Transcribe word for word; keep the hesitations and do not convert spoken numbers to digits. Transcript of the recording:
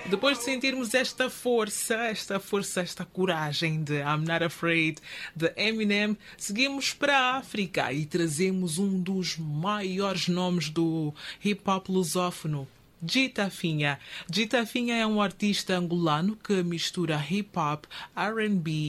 Depois de sentirmos esta força, esta força, esta coragem de I'm Not Afraid, de Eminem, seguimos para a África e trazemos um dos maiores nomes do hip-hop lusófono, Gita Finha. Gita Finha é um artista angolano que mistura hip-hop, R and B